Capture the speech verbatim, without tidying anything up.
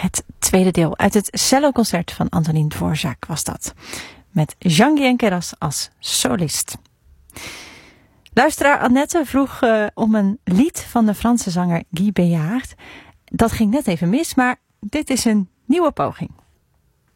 Het tweede deel uit het celloconcert van Antonín Dvořák was dat. Met Jean Guillen-Queyras als solist. Luisteraar Annette vroeg uh, om een lied van de Franse zanger Guy Béard. Dat ging net even mis, maar dit is een nieuwe poging.